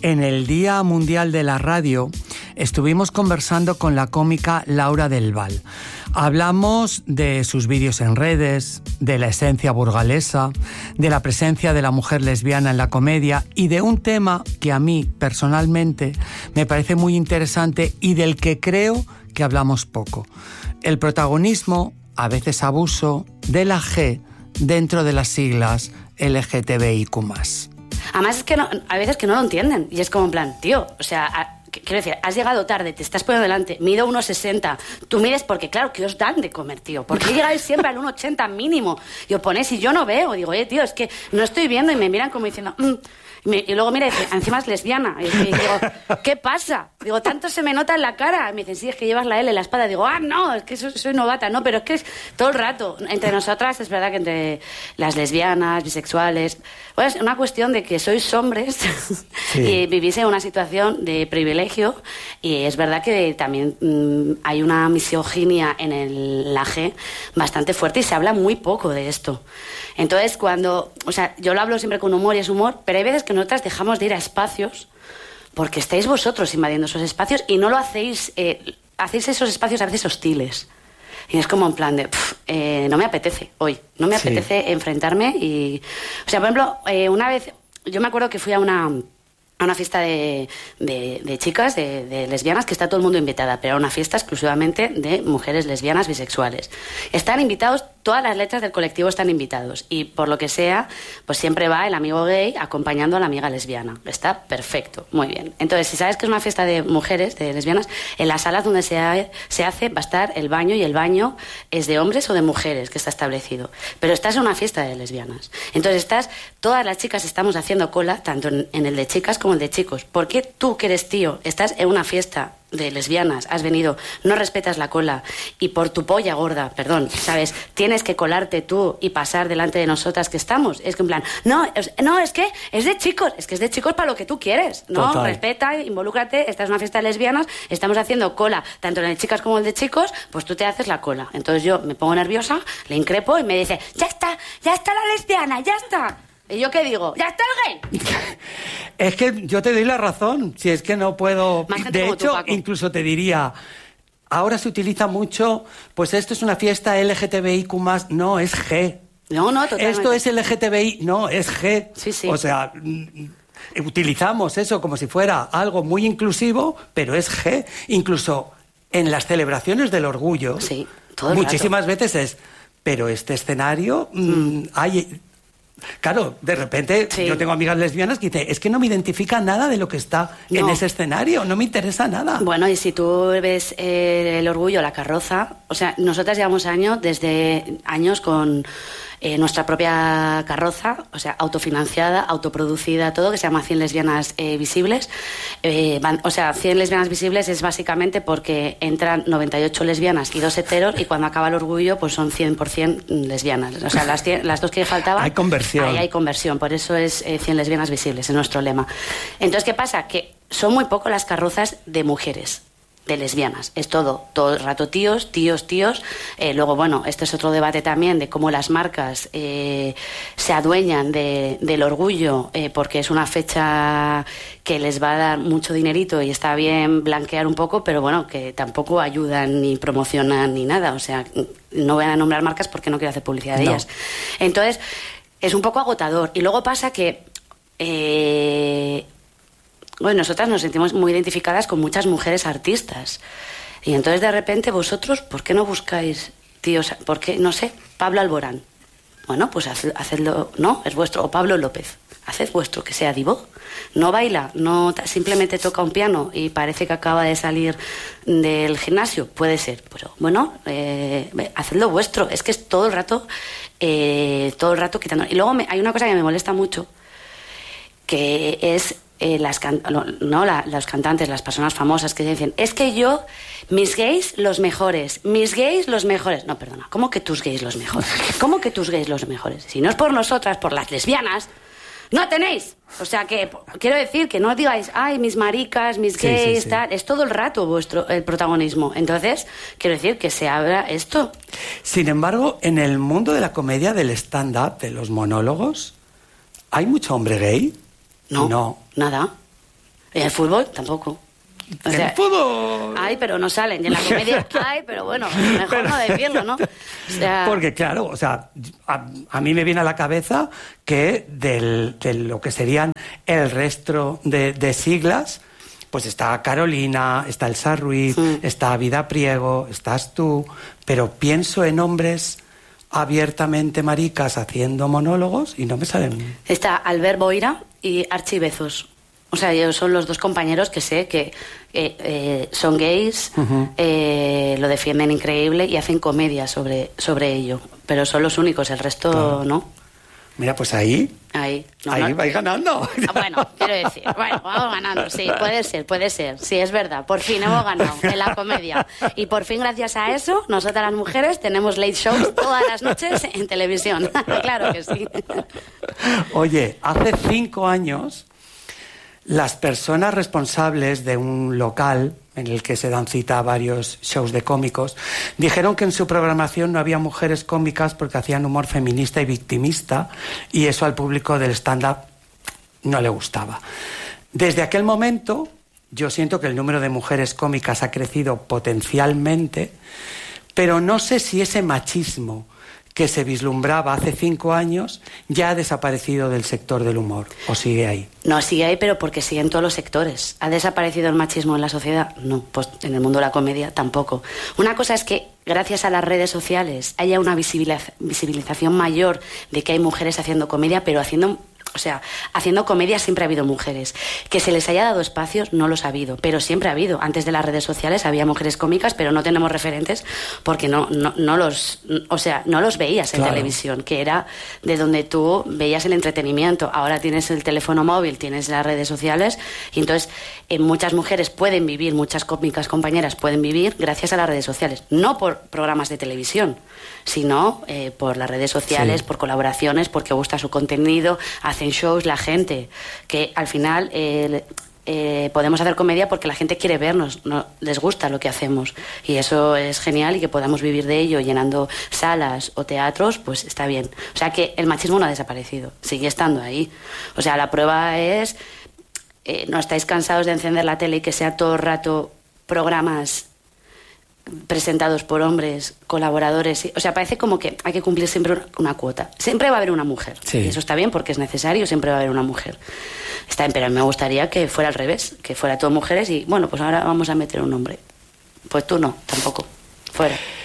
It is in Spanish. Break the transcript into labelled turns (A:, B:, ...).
A: En el Día Mundial de la Radio estuvimos conversando con la cómica Laura del Val. Hablamos de sus vídeos en redes, de la esencia burgalesa, de la presencia de la mujer lesbiana en la comedia y de un tema que a mí personalmente me parece muy interesante y del que creo que hablamos poco. El protagonismo, a veces abuso, de la G dentro de las siglas LGTBIQ+.
B: Además es que a veces que no lo entienden y es como en plan, tío, o sea, quiero decir, has llegado tarde, te estás poniendo delante, mido 1,60, tú mides porque claro, ¿qué os dan de comer, tío? ¿Por qué llegáis siempre al 1,80 mínimo? Y os ponéis y yo no veo, digo, tío, es que no estoy viendo y me miran como diciendo, y luego mira y dice, encima es lesbiana. Y digo, ¿qué pasa? Digo, tanto se me nota en la cara. Y me dicen, sí, es que llevas la L en la espalda. Digo, no, es que soy novata. No, pero es que es todo el rato. Entre nosotras es verdad que entre las lesbianas, bisexuales, pues es una cuestión de que sois hombres sí. Y vivís en una situación de privilegio y es verdad que también hay una misoginia en la G bastante fuerte y se habla muy poco de esto. Entonces, o sea, yo lo hablo siempre con humor y es humor, pero hay veces que nosotras dejamos de ir a espacios porque estáis vosotros invadiendo esos espacios y no lo hacéis, hacéis esos espacios a veces hostiles. Y es como en plan de, no me apetece hoy, no me apetece enfrentarme y... O sea, por ejemplo, una vez, yo me acuerdo que fui a una fiesta de chicas, de lesbianas, que está todo el mundo invitada, pero era una fiesta exclusivamente de mujeres lesbianas bisexuales. Están invitados, todas las letras del colectivo están invitados y por lo que sea, pues siempre va el amigo gay acompañando a la amiga lesbiana. Está perfecto, muy bien. Entonces, si sabes que es una fiesta de mujeres, de lesbianas, en las salas donde se hace va a estar el baño y el baño es de hombres o de mujeres, que está establecido. Pero estás en una fiesta de lesbianas. Entonces todas las chicas estamos haciendo cola, tanto en el de chicas como el de chicos. ¿Por qué tú, que eres tío, estás en una fiesta de lesbianas, has venido, no respetas la cola y por tu polla gorda, perdón, ¿sabes? Tienes que colarte tú y pasar delante de nosotras que estamos? Es que en plan, no, es que es de chicos, es que es de chicos para lo que tú quieres, ¿no? Total. Respeta, involúcrate, esta es una fiesta de lesbianas, estamos haciendo cola, tanto en el de chicas como el de chicos, pues tú te haces la cola. Entonces yo me pongo nerviosa, le increpo y me dice, ya está la lesbiana, ya está. ¿Y yo qué digo? ¡Ya está el gay!
A: Es que yo te doy la razón. Si es que no puedo... De hecho, incluso te diría... Ahora se utiliza mucho... Pues esto es una fiesta LGTBIQ+. No, es G.
B: No, totalmente.
A: Esto es LGTBI. No, es G.
B: Sí.
A: O sea... Utilizamos eso como si fuera algo muy inclusivo, pero es G. Incluso en las celebraciones del orgullo...
B: Sí, todo el
A: muchísimas
B: rato.
A: veces es... Pero este escenario... hay... Claro, de repente yo tengo amigas lesbianas que dicen, es que no me identifica nada de lo que está en ese escenario, no me interesa nada.
B: Bueno, y si tú ves el orgullo, la carroza, o sea, nosotras llevamos desde años con nuestra propia carroza, o sea, autofinanciada, autoproducida, todo, que se llama 100 lesbianas visibles. 100 lesbianas visibles es básicamente porque entran 98 lesbianas y 2 heteros y cuando acaba el orgullo pues son 100% lesbianas. O sea, las dos que faltaban...
A: Hay conversión.
B: Ahí hay conversión, por eso es 100 lesbianas visibles, es nuestro lema. Entonces, ¿qué pasa? Que son muy poco las carrozas de mujeres, de lesbianas. Es todo el rato tíos. Luego, bueno, este es otro debate también de cómo las marcas se adueñan del orgullo porque es una fecha que les va a dar mucho dinerito y está bien blanquear un poco, pero bueno, que tampoco ayudan ni promocionan ni nada. O sea, no voy a nombrar marcas porque no quiero hacer publicidad de ellas. Entonces, es un poco agotador. Y luego pasa que... Bueno, nosotras nos sentimos muy identificadas con muchas mujeres artistas. Y entonces, de repente, vosotros, ¿por qué no buscáis tíos? ¿Por qué? No sé, Pablo Alborán. Bueno, pues hacedlo, ¿no? Es vuestro. O Pablo López. Haced vuestro, que sea divo. No baila, no simplemente toca un piano y parece que acaba de salir del gimnasio. Puede ser, pero bueno, hacedlo vuestro. Es que es todo el rato quitando. Y luego hay una cosa que me molesta mucho, que es... los cantantes, las personas famosas que dicen, es que mis gays los mejores. No, perdona, ¿cómo que tus gays los mejores? ¿Cómo que tus gays los mejores? Si no es por nosotras, por las lesbianas, no tenéis. O sea que, quiero decir, que no digáis, ay, mis maricas, mis gays, tal. Es todo el rato el protagonismo. Entonces, quiero decir que se abra esto.
A: Sin embargo, en el mundo de la comedia, del stand-up, de los monólogos, ¿hay mucho hombre gay?
B: No, nada. En el fútbol tampoco. O
A: ¿En
B: sea,
A: el fútbol?
B: Ay, pero no salen. Y en la comedia, ay, pero bueno, mejor no decirlo, ¿no? O sea,
A: porque claro, o sea, a mí me viene a la cabeza que de lo que serían el resto de siglas, pues está Carolina, está Elsa Ruiz, está Vida Priego, estás tú, pero pienso en hombres abiertamente maricas haciendo monólogos y no me salen.
B: Está Albert Boira y Archie Bezos. O sea, ellos son los dos compañeros que sé que son gays, lo defienden increíble y hacen comedia sobre ello. Pero son los únicos, el resto no.
A: Mira, pues ahí
B: No.
A: vais ganando.
B: Bueno, quiero decir, bueno, vamos ganando, sí, puede ser, sí, es verdad, por fin hemos ganado en la comedia. Y por fin, gracias a eso, nosotras las mujeres tenemos late shows todas las noches en televisión. Claro que sí.
A: Oye, hace 5 años, las personas responsables de un local en el que se dan cita a varios shows de cómicos dijeron que en su programación no había mujeres cómicas porque hacían humor feminista y victimista, y eso al público del stand-up no le gustaba. Desde aquel momento yo siento que el número de mujeres cómicas ha crecido potencialmente, pero no sé si ese machismo que se vislumbraba hace 5 años ya ha desaparecido del sector del humor, ¿o sigue ahí?
B: No, sigue ahí, pero porque sigue en todos los sectores. ¿Ha desaparecido el machismo en la sociedad? No, pues en el mundo de la comedia tampoco. Una cosa es que gracias a las redes sociales haya una visibilización mayor de que hay mujeres haciendo comedia, pero haciendo comedia siempre ha habido mujeres. Que se les haya dado espacios, no los ha habido, pero siempre ha habido. Antes de las redes sociales había mujeres cómicas, pero no tenemos referentes porque no los veías en televisión, que era de donde tú veías el entretenimiento. Ahora tienes el teléfono móvil, tienes las redes sociales, y entonces muchas mujeres pueden vivir, muchas cómicas compañeras pueden vivir gracias a las redes sociales. No por programas de televisión, sino por las redes sociales, por colaboraciones, porque gusta su contenido, hacen shows, la gente, que al final podemos hacer comedia porque la gente quiere vernos, no les gusta lo que hacemos, y eso es genial, y que podamos vivir de ello llenando salas o teatros, pues está bien. O sea que el machismo no ha desaparecido, sigue estando ahí. O sea, la prueba es, no estáis cansados de encender la tele y que sea todo el rato programas presentados por hombres, colaboradores, o sea, parece como que hay que cumplir siempre una cuota. Siempre va a haber una mujer, y eso está bien porque es necesario, siempre va a haber una mujer. Está bien, pero me gustaría que fuera al revés, que fuera todo mujeres y, bueno, pues ahora vamos a meter un hombre. Pues tú no, tampoco, fuera.